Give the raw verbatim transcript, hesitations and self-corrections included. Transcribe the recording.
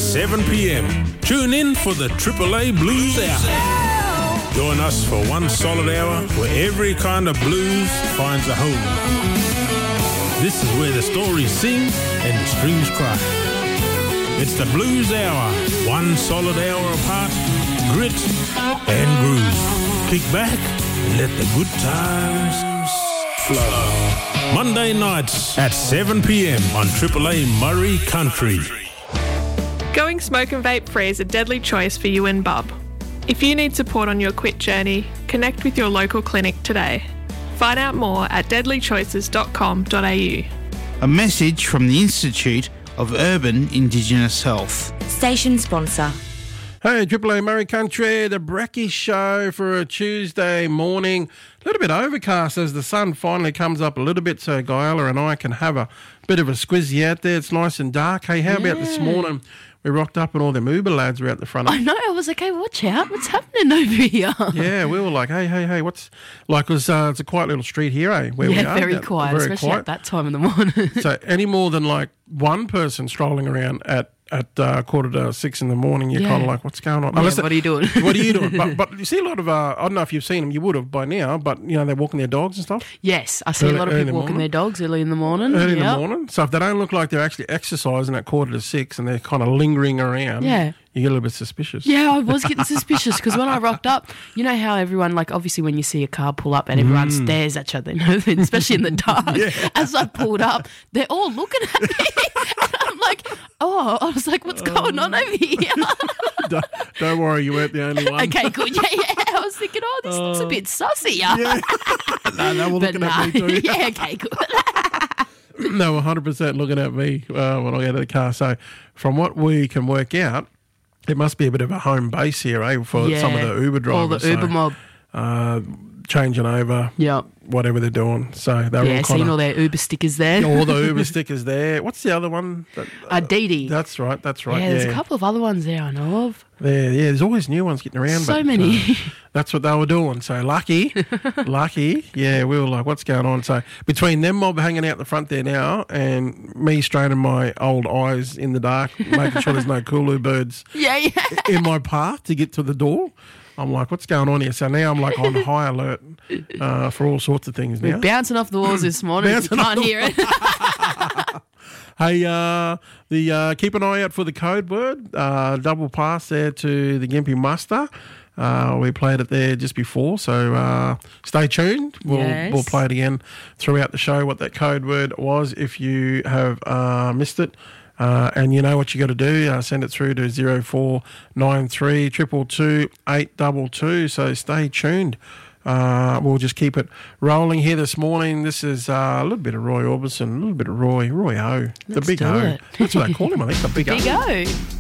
seven p.m. Tune in for the Triple A Blues Hour. Join us for one solid hour where every kind of blues finds a home. This is where the stories sing and the strings cry. It's the Blues Hour, one solid hour of heart, grit and groove. Kick back and let the good times flow. Monday nights at seven p.m. on Triple A Murray Country. Going smoke and vape free is a deadly choice for you and Bub. If you need support on your quit journey, connect with your local clinic today. Find out more at deadly choices dot com dot a u. A message from the Institute of Urban Indigenous Health. Station sponsor. Hey, Triple A Murray Country, the Brekkie Show for a Tuesday morning. A little bit overcast as the sun finally comes up a little bit so Guyala and I can have a bit of a squizzy out there. It's nice and dark. Hey, how Yeah. about this morning? We rocked up and all them Uber lads were out the front. I know. I was like, hey, watch out. What's happening over here? Yeah, we were like, hey, hey, hey, what's... Like, it was, uh, it's a quiet little street here, eh? Where we Yeah, are. very Yeah, quiet, very especially quiet. at that time in the morning. So any more than like one person strolling around at at uh, quarter to six in the morning, you're Yeah. kind of like, what's going on? Yeah, Unless what are you doing? What are you doing? But, but you see a lot of, uh, I don't know if you've seen them, you would have by now, but, you know, they're walking their dogs and stuff. Yes, I see Early- a lot of early in people the walking morning. their dogs early in the morning. Early in Yep. the morning. So if they don't look like they're actually exercising at quarter to six and they're kind of lingering around, Yeah. you get a little bit suspicious. Yeah, I was getting suspicious because when I rocked up, you know how everyone, like, obviously when you see a car pull up and everyone Mm. stares at you, you know, especially in the dark. As I pulled up, they're all looking at me. And I'm like, oh, I was like, what's going on over here? don't, don't worry, you weren't the only one. Okay, good. Yeah, yeah. I was thinking, oh, this looks a bit sussy. Yeah. no, they were But looking at me nah. too. Yeah, okay, good. They were one hundred percent looking at me uh, when I got out of the car. So from what we can work out, it must be a bit of a home base here, eh, for Yeah. some of the Uber drivers. All the Uber so, mob. Uh, changing over, Yep. whatever they're doing. So they're Yeah, all seeing kind all of... their Uber stickers there. all the Uber stickers there. What's the other one? That, Uh, Didi. That's right, that's right. Yeah, Yeah, there's a couple of other ones there I know of. There, yeah, there's always new ones getting around. So but, many. uh, that's what they were doing. So lucky, lucky. Yeah, we were like, what's going on? So between them mob hanging out the front there now and me straining my old eyes in the dark, making sure there's no Kulu birds Yeah, yeah. in my path to get to the door, I'm like, what's going on here? So now I'm like on high alert uh, for all sorts of things now. We're bouncing off the walls this morning. You Bouncing off can't the hear it. Hey, uh, the uh, keep an eye out for the code word. Uh, double pass there to the Gympie Muster. Uh, we played it there just before, so uh, stay tuned. We'll Yes. we'll play it again throughout the show. What that code word was, if you have uh, missed it. Uh, and you know what you got to do. Uh, send it through to zero four nine three two two two eight two two. So stay tuned. Uh, we'll just keep it rolling here this morning. This is uh, a little bit of Roy Orbison, a little bit of Roy, Roy O, the Let's big do O. it. That's what they call him, I think, the big O. Big O.